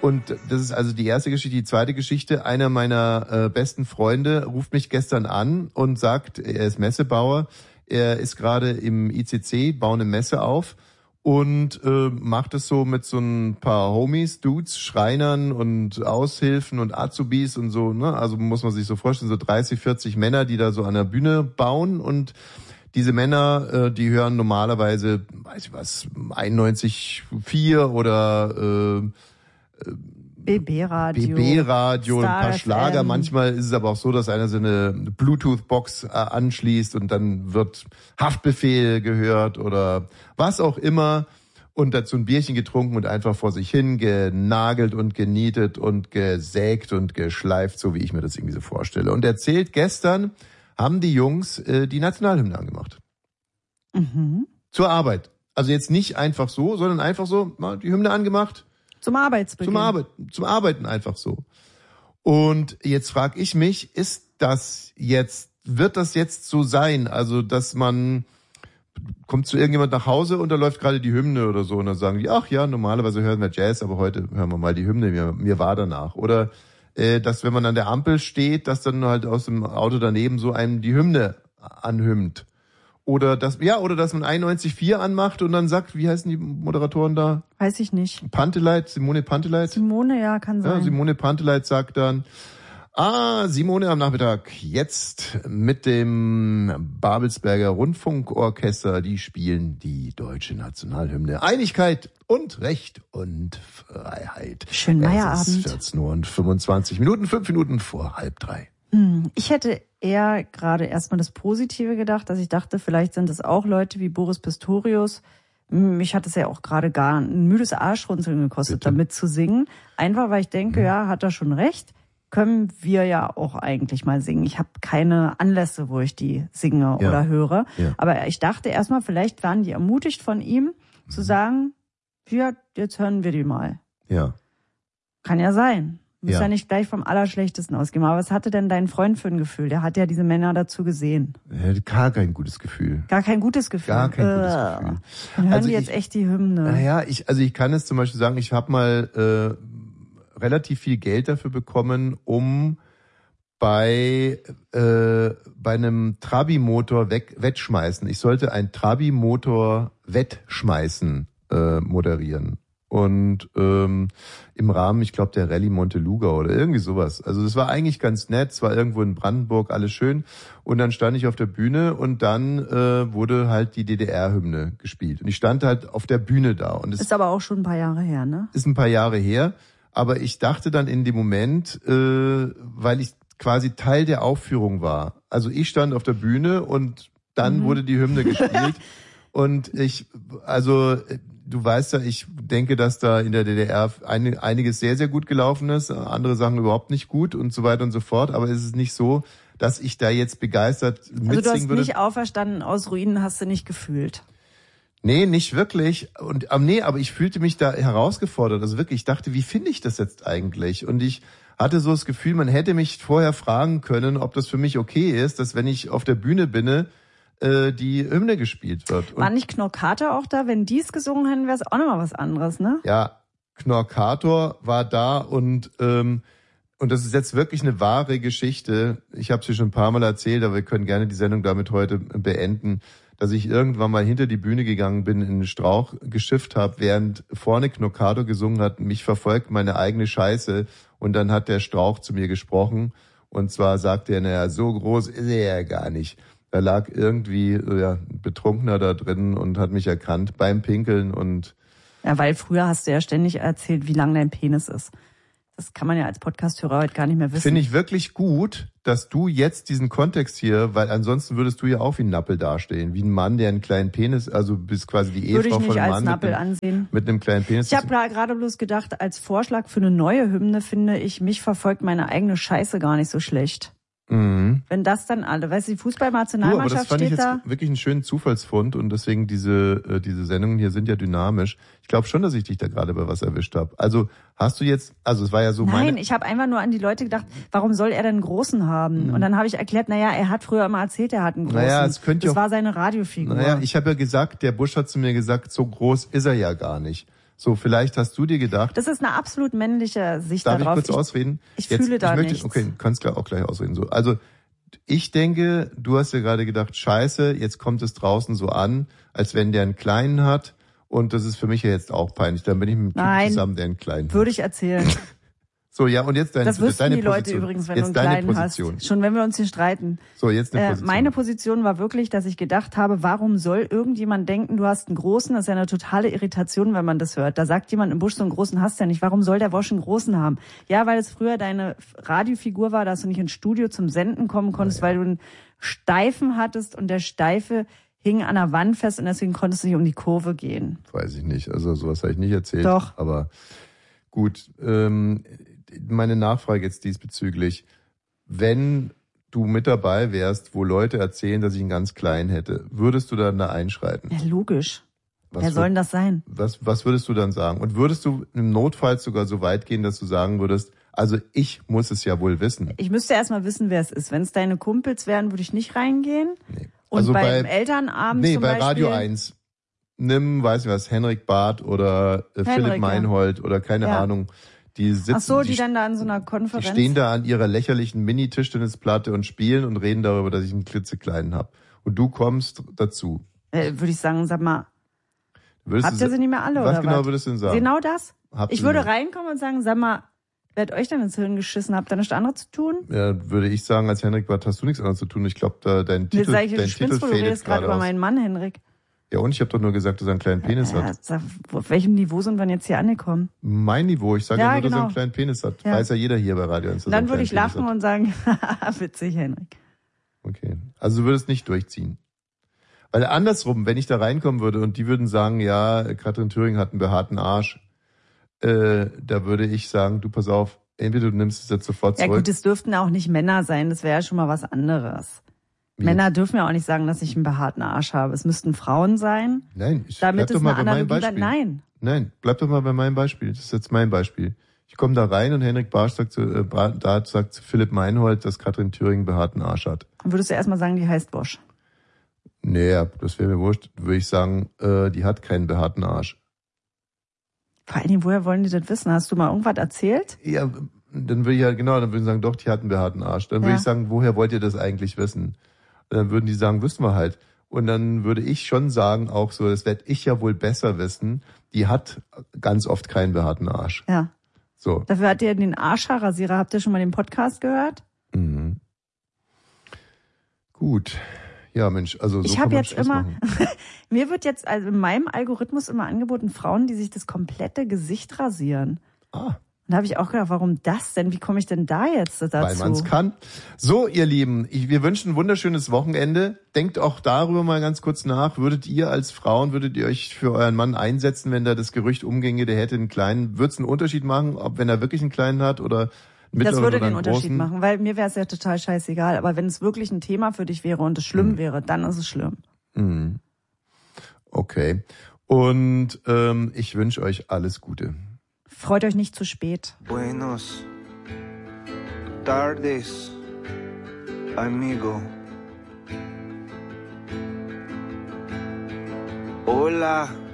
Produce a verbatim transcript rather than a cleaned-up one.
Und das ist also die erste Geschichte. Die zweite Geschichte, einer meiner äh, besten Freunde ruft mich gestern an und sagt, er ist Messebauer, er ist gerade im I C C, baut eine Messe auf und äh, macht es so mit so ein paar Homies, Dudes, Schreinern und Aushilfen und Azubis und so, ne? Also muss man sich so vorstellen, so dreißig, vierzig Männer, die da so an der Bühne bauen, und diese Männer, äh, die hören normalerweise, weiß ich was, einundneunzig Komma vier oder äh, B B-Radio, B B-Radio, ein paar Star Schlager. F M. Manchmal ist es aber auch so, dass einer so eine Bluetooth-Box äh, anschließt und dann wird Haftbefehl gehört oder was auch immer und dazu ein Bierchen getrunken und einfach vor sich hin genagelt und genietet und gesägt und geschleift, so wie ich mir das irgendwie so vorstelle. Und erzählt, gestern haben die Jungs äh, die Nationalhymne angemacht. Mhm. Zur Arbeit. Also jetzt nicht einfach so, sondern einfach so, mal die Hymne angemacht. Zum Arbeitsbeginn. Zum Arbeiten, zum Arbeiten einfach so. Und jetzt frage ich mich, ist das jetzt, wird das jetzt so sein? Also, dass man kommt zu irgendjemand nach Hause und da läuft gerade die Hymne oder so und dann sagen die, ach ja, normalerweise hören wir Jazz, aber heute hören wir mal die Hymne, mir, mir war danach. Oder äh, dass, wenn man an der Ampel steht, dass dann halt aus dem Auto daneben so einem die Hymne anhymnt. Oder dass, ja, oder dass man einundneunzig Komma vier anmacht und dann sagt, wie heißen die Moderatoren da? Weiß ich nicht. Panteleit, Simone Panteleit? Simone, ja, kann sein. Ja, Simone Panteleit sagt dann, ah, Simone am Nachmittag, jetzt mit dem Babelsberger Rundfunkorchester, die spielen die deutsche Nationalhymne. Einigkeit und Recht und Freiheit. Schönen Feierabend. Es ist vierzehn Uhr und fünfundzwanzig Minuten, fünf Minuten vor halb drei. Hm, ich hätte eher gerade erstmal das Positive gedacht, dass ich dachte, vielleicht sind es auch Leute wie Boris Pistorius. Mich hat es ja auch gerade gar ein müdes Arschrunzeln gekostet, Bitte? damit zu singen. Einfach, weil ich denke, hm. ja, hat er schon recht. Können wir ja auch eigentlich mal singen. Ich habe keine Anlässe, wo ich die singe ja. oder höre. Ja. Aber ich dachte erstmal, vielleicht waren die ermutigt von ihm, mhm. zu sagen, ja, jetzt hören wir die mal. Ja. Kann ja sein. Muss ja. ja nicht gleich vom Allerschlechtesten ausgehen. Aber was hatte denn dein Freund für ein Gefühl? Der hat ja diese Männer dazu gesehen. Er hatte gar kein gutes Gefühl. Gar kein gutes Gefühl? Gar kein äh. gutes Gefühl. Dann hören also die jetzt ich, echt die Hymne. Naja, ich, also ich kann es zum Beispiel sagen, ich habe mal äh, relativ viel Geld dafür bekommen, um bei äh, bei einem Trabi-Motor weg, wettschmeißen. Ich sollte ein Trabi-Motor wettschmeißen äh, moderieren. Und ähm, im Rahmen, ich glaube, der Rallye Monteluga oder irgendwie sowas. Also das war eigentlich ganz nett. Es war irgendwo in Brandenburg, alles schön. Und dann stand ich auf der Bühne und dann äh, wurde halt die D D R-Hymne gespielt. Und ich stand halt auf der Bühne da. Und es ist aber auch schon ein paar Jahre her, ne? Ist ein paar Jahre her. Aber ich dachte dann in dem Moment, äh, weil ich quasi Teil der Aufführung war. Also ich stand auf der Bühne und dann mhm. wurde die Hymne gespielt. Und ich, also du weißt ja, ich denke, dass da in der D D R ein, einiges sehr, sehr gut gelaufen ist, andere Sachen überhaupt nicht gut und so weiter und so fort. Aber es ist nicht so, dass ich da jetzt begeistert mitsingen würde. Also du hast würde. nicht auferstanden aus Ruinen, hast du nicht gefühlt? Nee, nicht wirklich. Und ähm, nee, aber ich fühlte mich da herausgefordert. Also wirklich, ich dachte, wie finde ich das jetzt eigentlich? Und ich hatte so das Gefühl, man hätte mich vorher fragen können, ob das für mich okay ist, dass wenn ich auf der Bühne bin, äh, die Hymne gespielt wird. Und war nicht Knorkator auch da? Wenn die es gesungen hätten, wäre es auch nochmal was anderes, ne? Ja, Knorkator war da und ähm, und das ist jetzt wirklich eine wahre Geschichte. Ich habe es dir schon ein paar Mal erzählt, aber wir können gerne die Sendung damit heute beenden, dass ich irgendwann mal hinter die Bühne gegangen bin, in den Strauch geschifft habe, während vorne Knorkator gesungen hat, mich verfolgt meine eigene Scheiße. Und dann hat der Strauch zu mir gesprochen. Und zwar sagte er, naja, so groß ist er ja gar nicht. Da lag irgendwie ja, ein Betrunkener da drin und hat mich erkannt beim Pinkeln. Und ja, weil früher hast du ja ständig erzählt, wie lang dein Penis ist. Das kann man ja als Podcast-Hörer heute gar nicht mehr wissen. Finde ich wirklich gut, dass du jetzt diesen Kontext hier, weil ansonsten würdest du ja auch wie ein Nappel dastehen. Wie ein Mann, der einen kleinen Penis, also bist quasi die Ehefrau von einem Mann Nappel mit, einem, ansehen. mit einem kleinen Penis. Ich habe gerade bloß gedacht, als Vorschlag für eine neue Hymne finde ich, mich verfolgt meine eigene Scheiße gar nicht so schlecht. Mhm. Wenn das dann alle, weißt du, die Fußballnationalmannschaft steht da. Das fand ich jetzt wirklich einen schönen Zufallsfund und deswegen diese äh, diese Sendungen hier sind ja dynamisch. Ich glaube schon, dass ich dich da gerade bei was erwischt habe. Also hast du jetzt, also es war ja so meine... Nein, ich habe einfach nur an die Leute gedacht, warum soll er denn einen Großen haben? Mhm. Und dann habe ich erklärt, naja, er hat früher immer erzählt, er hat einen Großen. Naja, es könnte das auch, war seine Radiofigur. Naja, ich habe ja gesagt, der Busch hat zu mir gesagt, so groß ist er ja gar nicht. So, vielleicht hast du dir gedacht... Das ist eine absolut männliche Sicht darauf. Darf ich kurz ich, ausreden? Ich Jetzt, fühle da ich möchte, nichts. Okay, du kannst klar auch gleich ausreden. So, also ich denke, du hast ja gerade gedacht, scheiße, jetzt kommt es draußen so an, als wenn der einen Kleinen hat. Und das ist für mich ja jetzt auch peinlich. Dann bin ich mit einem Typen zusammen, der einen Kleinen hat. Würde ich erzählen. So, ja, und jetzt deine, das wüssten deine die Leute Position. übrigens, wenn jetzt du einen deine Kleinen Position. hast. Schon wenn wir uns hier streiten. So, jetzt eine Position. Äh, meine Position war wirklich, dass ich gedacht habe, warum soll irgendjemand denken, du hast einen Großen? Das ist ja eine totale Irritation, wenn man das hört. Da sagt jemand im Busch, so einen Großen hast du ja nicht. Warum soll der Wosch einen Großen haben? Ja, weil es früher deine Radiofigur war, dass du nicht ins Studio zum Senden kommen konntest, ja, ja. weil du einen Steifen hattest und der Steife hing an der Wand fest und deswegen konntest du nicht um die Kurve gehen. Weiß ich nicht. Also sowas habe ich nicht erzählt. Doch. Aber gut, ähm, meine Nachfrage jetzt diesbezüglich, wenn du mit dabei wärst, wo Leute erzählen, dass ich einen ganz kleinen hätte, würdest du dann da einschreiten? Ja, logisch. Was Wer soll denn das sein? Was, was würdest du dann sagen? Und würdest du im Notfall sogar so weit gehen, dass du sagen würdest, also ich muss es ja wohl wissen. Ich müsste erst mal wissen, wer es ist. Wenn es deine Kumpels wären, würde ich nicht reingehen. Nee. Und also beim bei, Elternabend nee, zum bei Beispiel, Radio eins, nimm, weiß nicht was, Henrik Barth oder äh, Henrik, Philipp Meinhold ja. oder keine ja. Ahnung. Die sitzen, Ach so, die, die dann da an so einer Konferenz. Die stehen da an ihrer lächerlichen Mini-Tischtennisplatte und spielen und reden darüber, dass ich einen klitzekleinen habe. Und du kommst dazu. Äh, würde ich sagen, sag mal, würdest habt ihr sie nicht mehr alle, was oder genau was? würdest du denn sagen? Genau das? Habt ich würde reinkommen und sagen, sag mal, wer hat euch denn ins Hirn geschissen? Habt ihr nichts anderes zu tun? Ja, würde ich sagen, als Henrik Barth hast du nichts anderes zu tun. Ich glaube, da dein Titel, sag ich, dein Titel Titel du redest gerade über meinen Mann, Henrik. Ja, und ich habe doch nur gesagt, dass er einen kleinen Penis ja, hat. Sag, auf welchem Niveau sind wir jetzt hier angekommen? Mein Niveau. Ich sage ja, ja nur, genau. dass er einen kleinen Penis hat. Ja. Weiß ja jeder hier bei Radio eins. Dann würde ich lachen und sagen, witzig, Henrik. Okay. Also du würdest nicht durchziehen. Weil andersrum, wenn ich da reinkommen würde und die würden sagen, ja, Katrin Thüring hat einen behaarten Arsch, äh, da würde ich sagen, du pass auf, entweder du nimmst es jetzt sofort zurück. Ja gut, es dürften auch nicht Männer sein, das wäre ja schon mal was anderes. Wie? Männer dürfen ja auch nicht sagen, dass ich einen behaarten Arsch habe. Es müssten Frauen sein. Nein, ich damit bleib doch mal bei meinem Analogie Beispiel. Nein. Nein, bleib doch mal bei meinem Beispiel. Das ist jetzt mein Beispiel. Ich komme da rein und Henrik Barth sagt zu, äh, Barth sagt zu Philipp Meinhold, dass Katrin Thüring einen behaarten Arsch hat. Dann würdest du erstmal sagen, die heißt Bosch. Nee, das wäre mir wurscht. Würde ich sagen, äh, die hat keinen behaarten Arsch. Vor allen Dingen, woher wollen die das wissen? Hast du mal irgendwas erzählt? Ja, dann würde ich ja, genau, dann würden sie sagen, doch, die hat einen behaarten Arsch. Dann würde ja. ich sagen, woher wollt ihr das eigentlich wissen? Und dann würden die sagen, wissen wir halt. Und dann würde ich schon sagen, auch so, das werde ich ja wohl besser wissen, die hat ganz oft keinen behaarten Arsch. Ja. So. Dafür hat ihr den Arschhaarrasierer. Habt ihr schon mal den Podcast gehört? Mhm. Gut. Ja, Mensch, also so ich kann habe man jetzt Schluss immer, machen. mir wird jetzt also in meinem Algorithmus immer angeboten, Frauen, die sich das komplette Gesicht rasieren. Ah. Und da habe ich auch gedacht, warum das denn? Wie komme ich denn da jetzt dazu? Weil man es kann. So, ihr Lieben, ich, wir wünschen ein wunderschönes Wochenende. Denkt auch darüber mal ganz kurz nach. Würdet ihr als Frauen, würdet ihr euch für euren Mann einsetzen, wenn da das Gerücht umginge, der hätte einen kleinen? Würde es einen Unterschied machen, ob wenn er wirklich einen kleinen hat oder das würde den Unterschied machen, weil mir wäre es ja total scheißegal. Aber wenn es wirklich ein Thema für dich wäre und es schlimm mhm. wäre, dann ist es schlimm. Mhm. Okay. Und ähm, ich wünsche euch alles Gute. Freut euch nicht zu spät. Buenos tardes, amigo. Hola.